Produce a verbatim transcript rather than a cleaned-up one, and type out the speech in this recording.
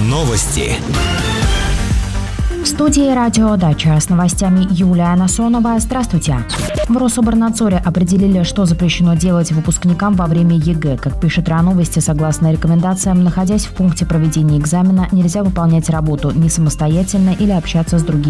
Новости. В студии «Радио Дача» с новостями Юлия Насонова. Здравствуйте. В Рособорнадзоре определили, что запрещено делать выпускникам во время ЕГЭ. Как пишет РА Новости, согласно рекомендациям, находясь в пункте проведения экзамена, нельзя выполнять работу не самостоятельно или общаться с другими